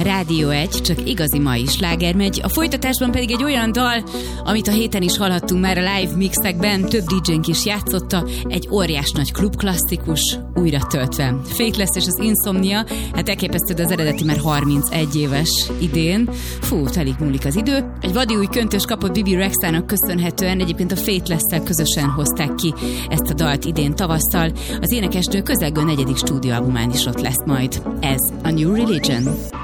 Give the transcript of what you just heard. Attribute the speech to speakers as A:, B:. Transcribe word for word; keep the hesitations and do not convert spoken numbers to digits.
A: Rádió egy, csak igazi mai sláger megy. A folytatásban pedig egy olyan dal, amit a héten is hallhattunk már a live mixekben, több dé dzsénk is játszotta, egy óriás nagy klubklasszikus, újra töltve. Faithless és az Insomnia, hát elképesztő, de az eredeti már harmincegy éves idén. Fú, telik múlik az idő. Egy vadi új köntös kapott Bibi Rexhának köszönhetően, egyébként a Faithless-szel közösen hozták ki ezt a dalt idén tavasszal. Az énekesnő közelgő negyedik stúdióalbumán is ott lesz majd. Ez a New Religion.